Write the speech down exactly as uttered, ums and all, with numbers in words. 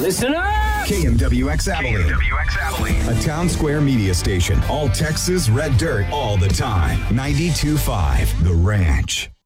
Listen up! K M W X Abilene. K M W X Abilene. A Town Square media station. All Texas red dirt all the time. ninety-two point five The Ranch.